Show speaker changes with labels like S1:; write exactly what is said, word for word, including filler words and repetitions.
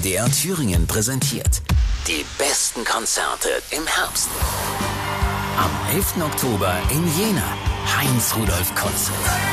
S1: D R Thüringen präsentiert die besten Konzerte im Herbst. Am elften Oktober in Jena, Heinz Rudolf Konzert.